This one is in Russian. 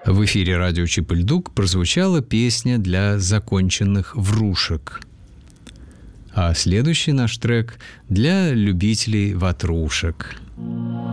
В эфире радио Чип-и-Ль-Дук прозвучала песня для законченных врушек. А следующий наш трек для любителей ватрушек.